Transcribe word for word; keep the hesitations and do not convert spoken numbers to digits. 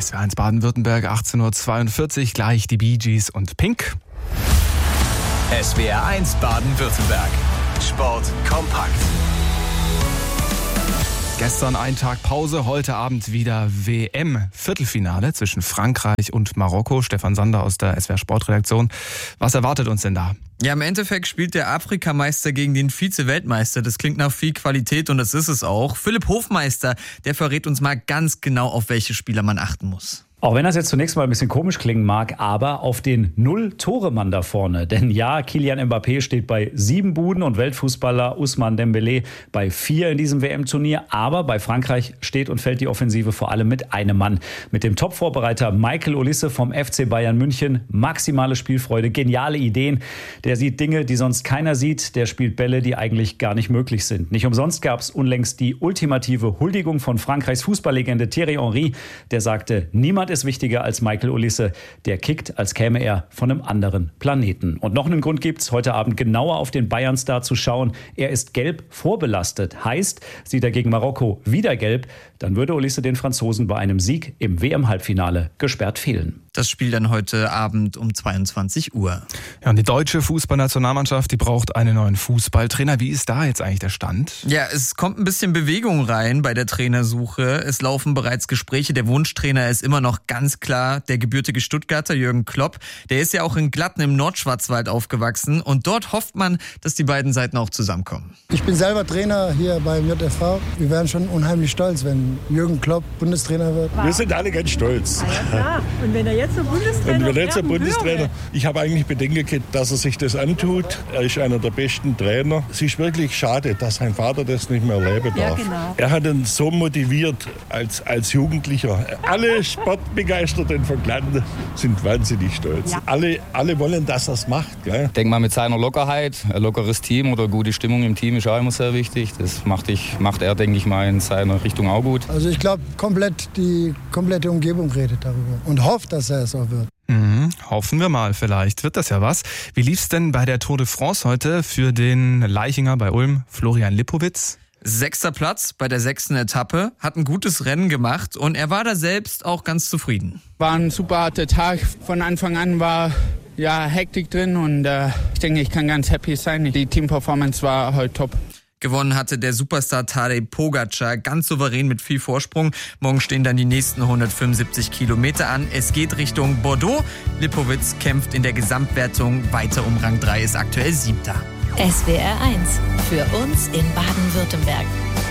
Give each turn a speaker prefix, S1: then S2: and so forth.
S1: S W R eins Baden-Württemberg, achtzehn Uhr zweiundvierzig, gleich die Bee Gees und Pink.
S2: S W R eins Baden-Württemberg. Sport kompakt.
S1: Gestern ein Tag Pause, heute Abend wieder W M-Viertelfinale zwischen Frankreich und Marokko. Stefan Sander aus der S W R Sportredaktion. Was erwartet uns denn da?
S3: Ja, im Endeffekt spielt der Afrikameister gegen den Vize-Weltmeister. Das klingt nach viel Qualität und das ist es auch. Philipp Hofmeister, der verrät uns mal ganz genau, auf welche Spieler man achten muss.
S4: Auch wenn das jetzt zunächst mal ein bisschen komisch klingen mag, aber auf den Null-Tore-Mann da vorne. Denn ja, Kylian Mbappé steht bei sieben Buden und Weltfußballer Ousmane Dembélé bei vier in diesem W M-Turnier. Aber bei Frankreich steht und fällt die Offensive vor allem mit einem Mann. Mit dem Top-Vorbereiter Michael Olise vom F C Bayern München. Maximale Spielfreude, geniale Ideen. Der sieht Dinge, die sonst keiner sieht. Der spielt Bälle, die eigentlich gar nicht möglich sind. Nicht umsonst gab es unlängst die ultimative Huldigung von Frankreichs Fußballlegende Thierry Henry. Der sagte, niemand ist wichtiger als Michael Olise. Der kickt, als käme er von einem anderen Planeten. Und noch einen Grund gibt's, heute Abend genauer auf den Bayern-Star zu schauen. Er ist gelb vorbelastet. Heißt, sieht er gegen Marokko wieder gelb, dann würde Olise den Franzosen bei einem Sieg im W M-Halbfinale gesperrt fehlen.
S3: Das Spiel dann heute Abend um zweiundzwanzig Uhr.
S1: Ja, und die deutsche Fußballnationalmannschaft, die braucht einen neuen Fußballtrainer. Wie ist da jetzt eigentlich der Stand?
S3: Ja, es kommt ein bisschen Bewegung rein bei der Trainersuche. Es laufen bereits Gespräche. Der Wunschtrainer ist immer noch ganz klar der gebürtige Stuttgarter Jürgen Klopp. Der ist ja auch in Glatten im Nordschwarzwald aufgewachsen. Und dort hofft man, dass die beiden Seiten auch zusammenkommen.
S5: Ich bin selber Trainer hier beim J F V. Wir wären schon unheimlich stolz, wenn Jürgen Klopp Bundestrainer wird.
S6: Wir sind alle ganz stolz.
S7: Ah, ja, klar. Und wenn er jetzt so Bundestrainer
S6: Und wenn er jetzt so Bundestrainer,
S7: würde.
S6: ich habe eigentlich Bedenken gehabt, dass er sich das antut. Er ist einer der besten Trainer. Es ist wirklich schade, dass sein Vater das nicht mehr erleben darf.
S7: Ja, genau.
S6: Er hat ihn so motiviert als, als Jugendlicher. Alle Sportbegeisterten von Glatten sind wahnsinnig stolz.
S7: Ja.
S6: Alle, alle wollen, dass er es macht. Gell?
S8: Ich denke mal, mit seiner Lockerheit, ein lockeres Team oder gute Stimmung im Team ist auch immer sehr wichtig. Das macht, ich, macht er, denke ich mal, in seiner Richtung auch gut.
S5: Also ich glaube, komplett die komplette Umgebung redet darüber und hofft, dass er es auch wird.
S1: Mhm, hoffen wir mal, vielleicht wird das ja was. Wie lief's denn bei der Tour de France heute für den Leichinger bei Ulm, Florian Lipowitz?
S3: Sechster Platz bei der sechsten Etappe, hat ein gutes Rennen gemacht und er war da selbst auch ganz zufrieden.
S9: War ein super harter Tag. Von Anfang an war ja Hektik drin und äh, ich denke, ich kann ganz happy sein. Die Teamperformance war heute top.
S3: Gewonnen hatte der Superstar Tadej Pogacar ganz souverän mit viel Vorsprung. Morgen stehen dann die nächsten hundertfünfundsiebzig Kilometer an. Es geht Richtung Bordeaux. Lipowitz kämpft in der Gesamtwertung weiter um Rang drei, ist aktuell Siebter.
S10: S W R eins. Für uns in Baden-Württemberg.